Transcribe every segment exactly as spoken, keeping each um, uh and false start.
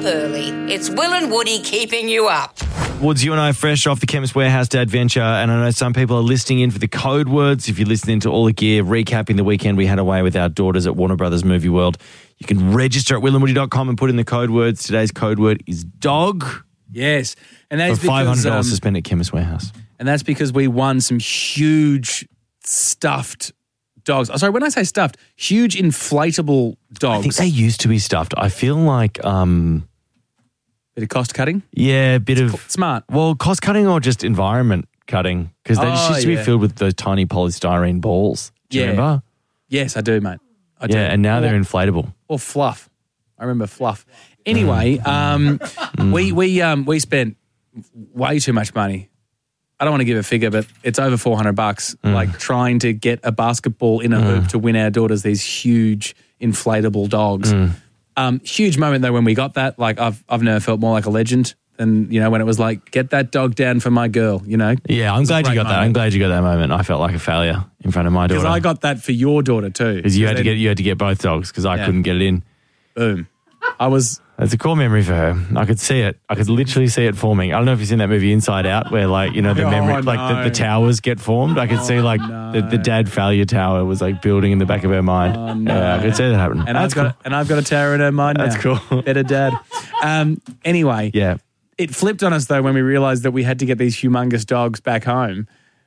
early. It's Will and Woody keeping you up. Woods, you and I are fresh off the Chemist Warehouse Day adventure, and I know some people are listening in for the code words. If you're listening to all the gear, recapping the weekend we had away with our daughters at Warner Brothers Movie World, you can register at will and woody dot com and put in the code words. Today's code word is dog. Yes. And that's for five hundred dollars because, um, to spend at Chemist Warehouse. And that's because we won some huge stuffed dogs. Oh, sorry, when I say stuffed, huge inflatable dogs. I think they used to be stuffed. I feel like... um Bit of cost cutting? Yeah, a bit it's of... Cool. Smart. Well, cost cutting or just environment cutting, because they just oh, used to yeah. be filled with those tiny polystyrene balls. Do you yeah. remember? Yes, I do, mate. I do. Yeah, and now or, they're inflatable. Or fluff. I remember fluff. Anyway, um, Mm. we we um, we spent way too much money. I don't want to give a figure, but it's over four hundred bucks, Mm. like trying to get a basketball in a Mm. hoop to win our daughters these huge inflatable dogs. Mm. Um, huge moment though when we got that. Like I've I've never felt more like a legend than, you know, when it was like, get that dog down for my girl, you know. Yeah, I'm glad you got that. I'm glad you got that moment. I felt like a failure in front of my daughter. Because I got that for your daughter too. Because you had to then- get you had to get both dogs because I Yeah. couldn't get it in. Boom. I was... It's a core memory for her. I could see it. I could literally see it forming. I don't know if you've seen that movie Inside Out where, like, you know, the Oh, memory, like the, no. the towers get formed. I could see, like, no. the, the dad failure tower was, like, building in the back of her mind. Oh, no. Yeah, I could see that happen. And That's I've got cool. and I've got a terror in her mind now. That's cool. Better dad. Um, anyway, Yeah. it flipped on us though when we realised that we had to get these humongous dogs back home.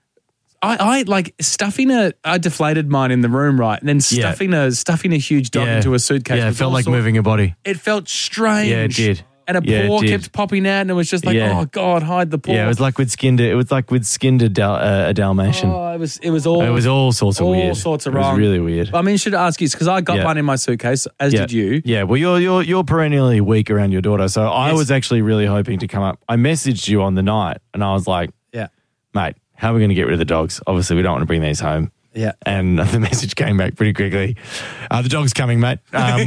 I, I like stuffing a. I deflated mine in the room, right, and then Yeah. stuffing a stuffing a huge dog Yeah. into a suitcase. Yeah, it was felt all like sort- moving a body. It felt strange. Yeah, it did. And a Yeah, it paw did. kept popping out, and it was just like, Yeah. oh God, hide the paw. Yeah, it was like we'd skinned it. It was like we'd skinned a, Dal- uh, a Dalmatian. Oh, it was. It was all. it was all sorts of all weird. sorts of it wrong. was really weird. I mean, should I ask you? Because I got Yeah. one in my suitcase, as yeah. did you. Yeah, well, you're you're you're perennially weak around your daughter, so I Yes. was actually really hoping to come up. I messaged you on the night, and I was like, Yeah. "Mate, how are we going to get rid of the dogs? Obviously, we don't want to bring these home." Yeah. And the message came back pretty quickly. Uh, the dog's coming, mate. Um,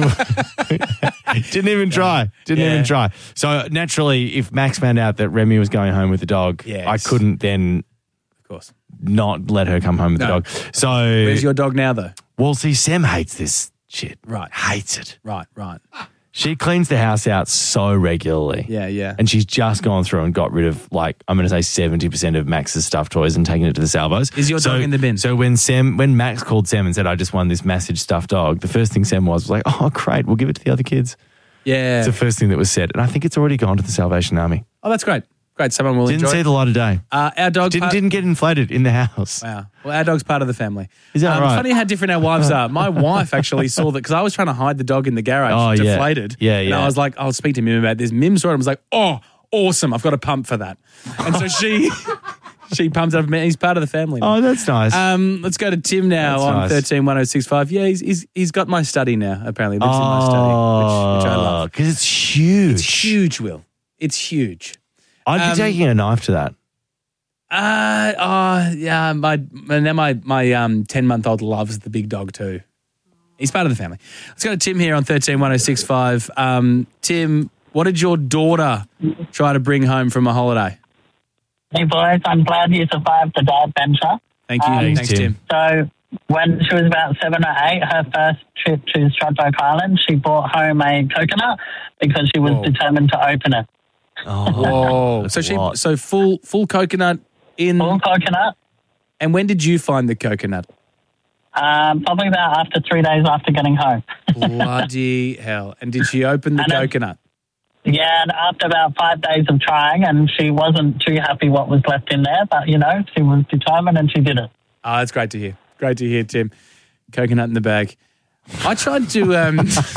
didn't even try. Didn't Yeah. even try. So naturally, if Max found out that Remy was going home with the dog, Yes. I couldn't then Of course. not let her come home with No. the dog. So, Where's your dog now, though? well, see, Sam hates this shit. Right. Hates it. Right. Right. She cleans the house out so regularly. Yeah. Yeah. And she's just gone through and got rid of, like, I'm going to say seventy percent of Max's stuffed toys and taken it to the salvos. Is your so, dog in the bin? So when Sam, when Max called Sam and said, I just won this massive stuffed dog, the first thing Sam was was like, oh, great, we'll give it to the other kids. Yeah. It's the first thing that was said. And I think it's already gone to the Salvation Army. Oh, that's great. Great. Someone will Didn't enjoy see it. the light of day. Uh, our dog Didn't, part- didn't get inflated in the house. Wow. Well, our dog's part of the family. Is that um, right? Funny how different our wives are. My wife actually saw that because I was trying to hide the dog in the garage, Oh, yeah. deflated. Yeah, And yeah. I was like, I'll speak to Mim about this. Mim saw it and was like, oh, awesome. I've got a pump for that. And so she she pumps it up. He's part of the family now. Oh, that's nice. Um, let's go to Tim now That's on nice. thirteen one oh six five. Yeah, he's, he's he's got my study now, apparently. Lives in my study, which, which I love. Because it's huge. It's huge, Will. It's huge. I'd be Um, taking a knife to that. Uh, oh, yeah, my, and then my, my um, ten-month-old loves the big dog too. He's part of the family. Let's go to Tim here on thirteen one oh six five. Um, Tim, what did your daughter try to bring home from a holiday? Hey boys, I'm glad you survived the day adventure. Thank you. Um, Thanks, Tim. So when she was about seven or eight, her first trip to Stradbroke Island, she brought home a coconut because she was Whoa. determined to open it. Oh, Whoa. that's So a she, lot. so full full coconut in. Full coconut, And when did you find the coconut? um, probably about after three days after getting home. Bloody hell! And did she open the And, uh, coconut? Yeah, and after about five days of trying, and she wasn't too happy what was left in there, but, you know, she was determined and she did it. Oh, that's great to hear. Great to hear, Tim. Coconut in the bag. I tried to. Um,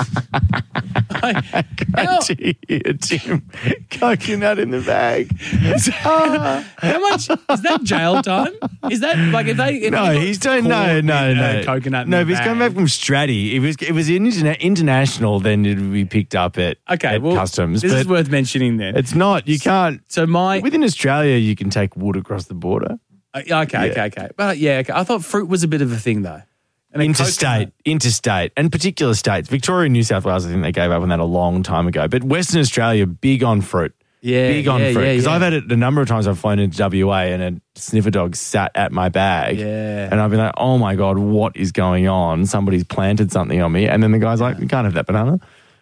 I, how, Gee, Tim, coconut in the bag. how much is that jail time? Is that like if they? If No, they he's doing caught no, with no, a no. coconut. In no, the if he's bag. coming back from Stratty, if it was, if it was interna- international, then it would be picked up at, Okay, at well, customs. This but is worth mentioning. Then it's not. You can't. So my Within Australia, you can take wood across the border. uh, okay, okay, okay. But yeah, okay. I thought fruit was a bit of a thing though. And a Interstate, coconut- interstate, and particular states. Victoria and New South Wales, I think they gave up on that a long time ago. But Western Australia, big on fruit. Yeah, big on yeah, fruit. yeah, Because yeah. I've had it a number of times. I've flown into W A and a sniffer dog sat at my bag. Yeah. And I've been like, oh my God, what is going on? Somebody's planted something on me. And then the guy's like, you can't have that banana.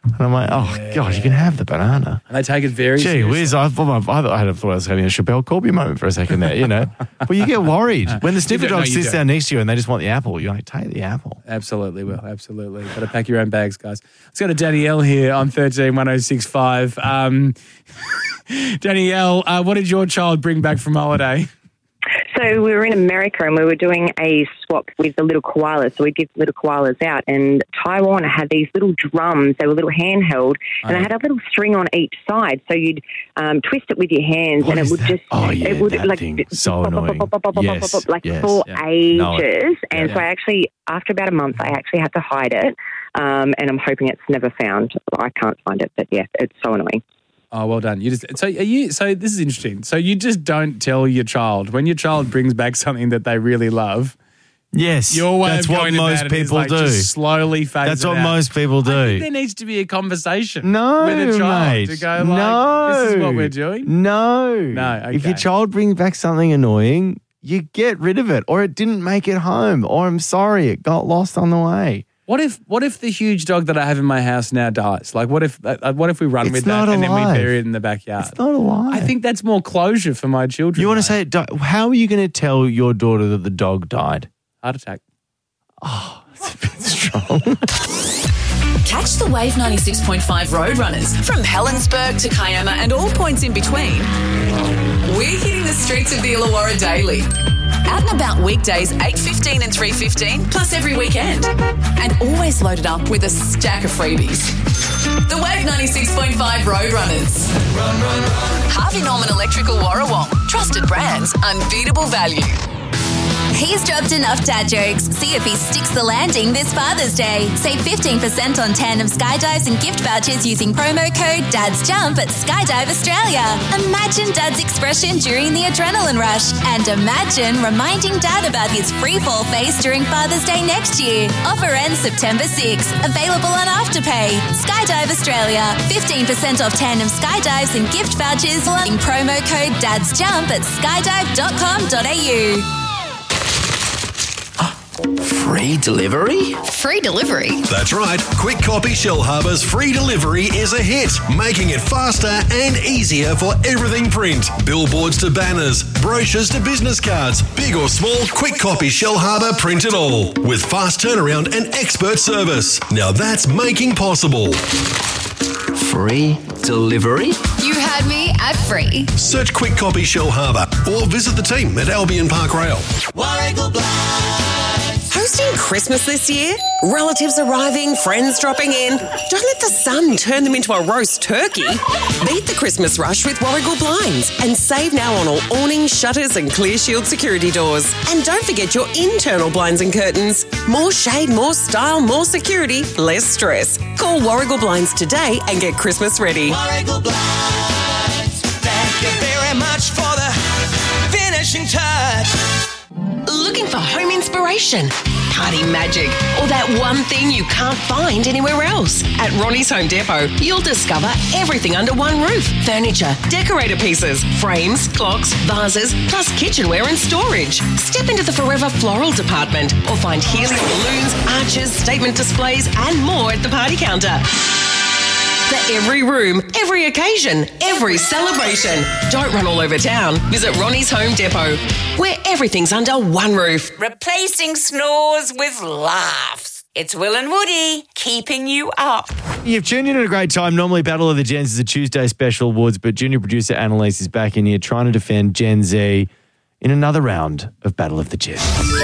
And I'm like, oh, Yeah. God, you can have the banana. And they take it very Gee seriously. whiz, I thought, I, I had thought I was having a Chappelle Corby moment for a second there, you know. But you get worried. When the sniffer You don't- dog no, you sits don't. down next to you and they just want the apple, you're like, take the apple. Absolutely, Will. Absolutely. Got to pack your own bags, guys. Let's go to Danielle here on thirteen one oh six five. Um, Danielle, uh, what did your child bring back from holiday? So we were in America and we were doing a swap with the little koalas. So we'd give the little koalas out. And Taiwan had these little drums. They were little handheld. And they had a little string on each side. So you'd um, twist it with your hands What and it is would that? just... Oh, yeah, it would, that like, thing. b- So bop, bop, annoying. bop, bop, bop, bop, Yes, bop, bop, like yes, for yeah. ages. No, it- and yeah. so I actually, after about a month, I actually had to hide it. Um, and I'm hoping it's never found. I can't find it. But yeah, it's so annoying. Oh, well done. You just so are you so this is interesting. So you just don't tell your child when your child brings back something that they really love. Yes, Your way that's of what going most about it is people like do. just slowly phase That's it what out. most people do. I think there needs to be a conversation No, with a child mate. to go like, no. this is what we're doing. No. No, If your okay. child brings back something annoying, you get rid of it. Or it didn't make it home. Or I'm sorry, it got lost on the way. What if what if the huge dog that I have in my house now dies? Like what if uh, what if we run It's with not that and then alive. we bury it in the backyard? It's not alive. I think that's more closure for my children. You want mate. to say, it di- how are you going to tell your daughter that the dog died? heart attack? It's a bit strong. Catch the Wave ninety-six point five Roadrunners from Helensburgh to Kiama and all points in between. We're hitting the streets of the Illawarra daily. Out and about weekdays eight fifteen and three fifteen, plus every weekend. And always loaded up with a stack of freebies. The Wave ninety-six point five Roadrunners. Run, run, run. Harvey Norman Electrical Warrawong. Trusted brands, unbeatable value. He's dropped enough dad jokes. See if he sticks the landing this Father's Day. Save fifteen percent on tandem skydives and gift vouchers using promo code DADSJUMP at Skydive Australia. Imagine Dad's expression during the adrenaline rush. And imagine reminding Dad about his free fall face during Father's Day next year. Offer ends September sixth. Available on Afterpay. Skydive Australia. fifteen percent off tandem skydives and gift vouchers using promo code DADSJUMP at skydive dot com dot a u. Free delivery? Free delivery. That's right. Quick Copy Shell Harbour's free delivery is a hit, making it faster and easier for everything print. Billboards to banners, brochures to business cards, big or small, Quick Copy Shell Harbour print it all. With fast turnaround and expert service. Now that's making possible. Free delivery? You had me at free. Search Quick Copy Shell Harbour or visit the team at Albion Park Rail. Hosting Christmas this year? Relatives arriving, friends dropping in. Don't let the sun turn them into a roast turkey. Beat the Christmas rush with Warrigal Blinds and save now on all awnings, shutters and clear shield security doors. And don't forget your internal blinds and curtains. More shade, more style, more security, less stress. Call Warrigal Blinds today and get Christmas ready. Warrigal Blinds, thank you very much for the finishing touch. Looking for home inspiration, party magic, or that one thing you can't find anywhere else? At Ronnie's Home Depot, you'll discover everything under one roof. Furniture, decorator pieces, frames, clocks, vases, plus kitchenware and storage. Step into the Forever Floral department or find helium balloons, arches, statement displays and more at the party counter. For every room, every occasion, every celebration. Don't run all over town. Visit Ronnie's Home Depot, where everything's under one roof. Replacing snores with laughs. It's Will and Woody keeping you up. You've tuned in at a great time. Normally, Battle of the Gens is a Tuesday special, Woods, but junior producer Annalise is back in here trying to defend Gen Z in another round of Battle of the Gens.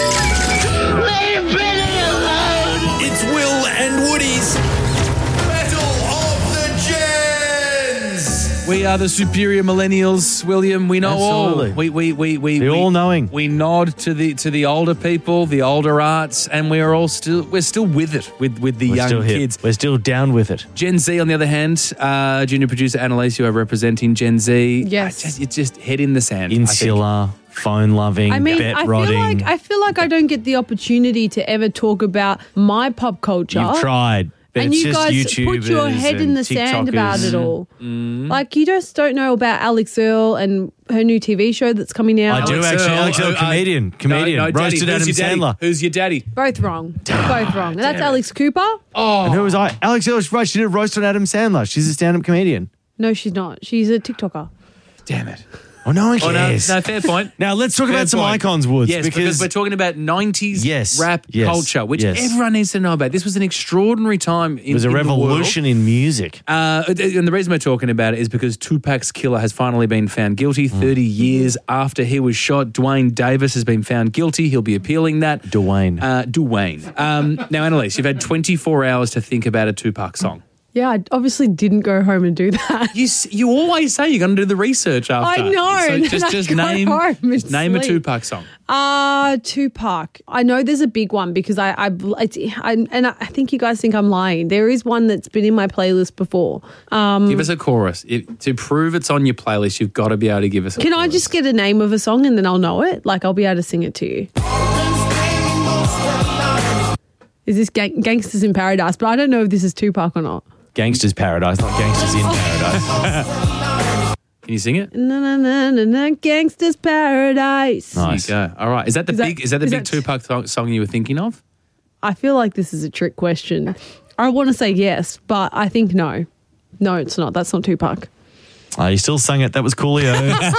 It's Will and Woody's Battle of the Gens. We are the superior millennials, William. We know Absolutely. all. We we we we The we, all-knowing. We nod to the to the older people, the older arts, and we are all still we're still with it with with the We're young still hip. kids. We're still down with it. Gen Z, on the other hand, uh, junior producer Annalise, you are representing Gen Z. Yes. I just, it's just head in the sand. I think. Insular, phone loving, I mean, bet I feel rotting. like I feel like I don't get the opportunity to ever talk about my pop culture. You've tried. But and it's you just guys put your YouTubers head in and the sand about TikTokers. it all. Mm. Like, you just don't know about Alex Earl and her new T V show that's coming out. I do Alex actually. Earl, Alex Earl, uh, uh, comedian, comedian, No, no, daddy. roasted Adam Who's your daddy? Sandler. Who's your daddy? Both wrong. Both wrong. And that's Alex Cooper. Oh, And who was I? Alex Earl, right? She did a roast on Adam Sandler. She's a stand-up comedian. No, she's not. She's a TikToker. damn it. Oh, no one Oh, no, cares. no, fair point. Now let's talk Fair about some point. icons, Woods. Yes, because, we're talking about nineties Yes, rap yes, culture, which yes. everyone needs to know about. This was an extraordinary time in it was a in the world. revolution in music. Uh, and the reason we're talking about it is because Tupac's killer has finally been found guilty Mm. thirty years after he was shot. Dwayne Davis has been found guilty. He'll be appealing that. Dwayne. Uh, Dwayne. Um, now, Annalise, you've had twenty-four hours to think about a Tupac song. Yeah, I obviously didn't go home and do that. You s- you always say you're going to do the research after. I know, So and just then just I go name home and name a sleep. Tupac song. Uh, Tupac. I know there's a big one because I, I, it's, I, and I think you guys think I'm lying. There is one that's been in my playlist before. Um, Give us a chorus. It, to prove it's on your playlist, you've got to be able to give us a can chorus. I just get a name of a song and then I'll know it? Like, I'll be able to sing it to you. Is this gang- Gangsters in Paradise? But I don't know if this is Tupac or not. Gangsters Paradise, not Gangsters in Paradise. Can you sing it? Na na na na na, Gangsters Paradise. Nice. There you go. All right. Is that the Is that- big? Is that the is big that- Tupac song, song you were thinking of? I feel like this is a trick question. I want to say yes, but I think no. No, it's not. That's not Tupac. Oh, you still sung it. That was Coolio.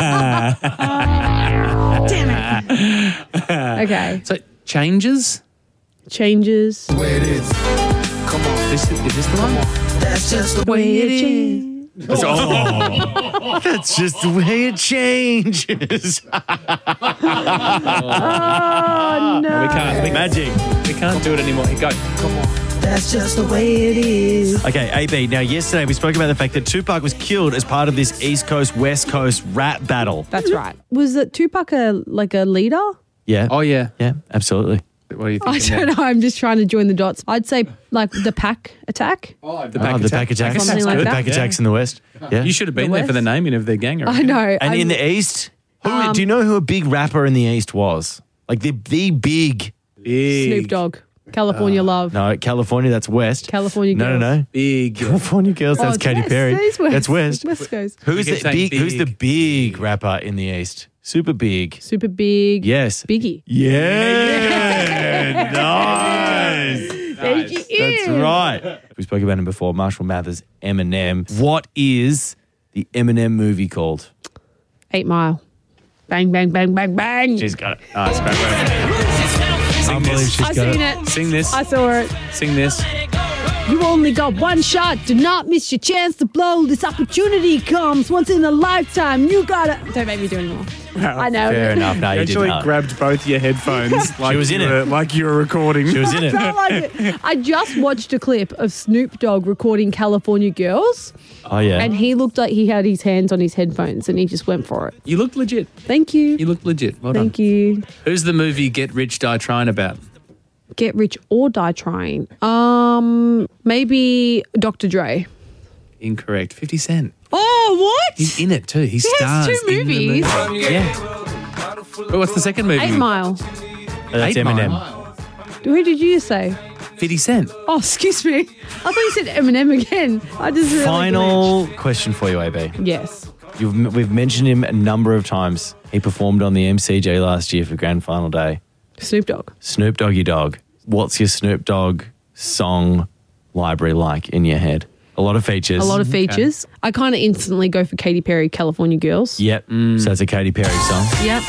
Damn it. Okay. So changes. Changes. Come on. This is, is this the one? That's just the Way it is. Oh, that's just the way it changes. Oh, no. We can't. We, Magic. we can't do it anymore. Go. Come on. That's just the way it is. Okay, A B. Now, yesterday we spoke about the fact that Tupac was killed as part of this East Coast, West Coast rap battle. That's right. Was it Tupac a, like a leader? Yeah. Oh yeah. Yeah, absolutely. What are you I thinking? don't know. I'm just trying to join the dots. I'd say like the pack attack. Oh, the Oh, back the attack. back attacks. Something like the that. back attacks in the West. Yeah. You should have been The there for the West? naming of their gang. I know. And I'm- in the East, who, Um, do you know who a big rapper in the East was? Like the the big. Big. Snoop Dogg, California Love, No, California, that's West. California No, Girls. no, no. Big. California Girls, Oh, that's it's Katy West. Perry. It is West. That's West. West Coast. Who's You the keep saying big, Who's the big. big rapper in the East? Super big. Super big. Yes. Biggie. Yeah. Nice. There she That's is. right. We spoke about him before. Marshall Mathers, Eminem. What is the Eminem movie called? Eight Mile. Bang, bang, bang, bang, bang. She's got it. Nice. Great work. Sing Can't believe this. she's I got seen it. it. Sing this. I saw it. Sing this. You only got one shot. Do not miss your chance to blow. This opportunity comes once in a lifetime. You gotta. Don't make me do anymore. I know. Fair enough. No, you Actually didn't. grabbed both your headphones like She was in you it. were, like you were recording. She was in I it. felt like it. I just watched a clip of Snoop Dogg recording California Girls, Oh, yeah. and he looked like he had his hands on his headphones, and he just went for it. You looked legit. Thank you. You looked legit. Well Thank done. you. Who's the movie Get Rich, Die Trying about? Get rich or die trying. Um, maybe Doctor Dre. Incorrect. fifty Cent. Oh, what? He's in it too. He, He has stars two in the movies. movie. Yeah. But what's the second movie? Eight Mile. Oh, that's Eight Eminem. Mile. Who did you say? fifty Cent. Oh, excuse me. I thought you said Eminem again. I just really Final question for you, A B. glitched. Yes. You've, we've mentioned him a number of times. He performed on the M C G last year for Grand Final Day. Snoop Dogg. Snoop Doggy Dogg. What's your Snoop Dogg song library like in your head? A lot of features. A lot of features. I kind of instantly go for Katy Perry, California Girls. Yep. So that's a Katy Perry song. Yep.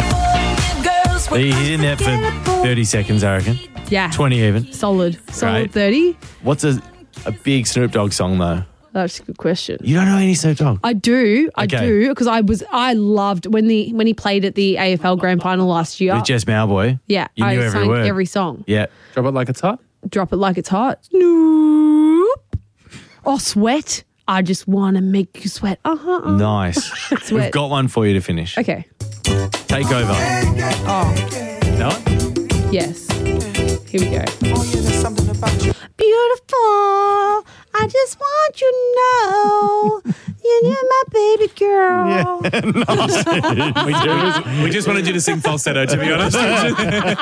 He- He's in there for thirty seconds, I reckon. Yeah. twenty even. Solid. Solid Right. thirty. What's a, a big Snoop Dogg song, though? That's a good question. You don't know any Snoop Dogg? I do. I Okay. do because I was I loved when the when he played at the A F L Grand Final last year. With Jess Malboy? Yeah, You I knew every sang word. every song. Yeah. Drop it like it's hot. Drop it like it's hot. Snoop. Oh, sweat. I just want to make you sweat. Uh huh. Uh-huh. Nice. Sweat. We've got one for you to finish. Okay. Take over. Oh, No? yes. Here we go. Beautiful. I just want you to know you're my baby girl. we, just, we just wanted you to sing falsetto, to be honest. Oh,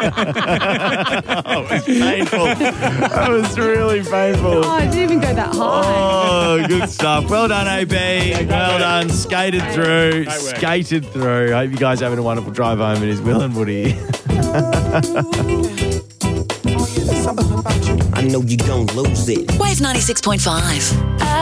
it was painful. That was really painful. Oh, I didn't even go that high. Oh, good stuff. Well done, A B. Well done. Skated through. Skated through. Hope you guys are having a wonderful drive home. It is Will and Woody. I know you don't lose it. Wave ninety-six point five.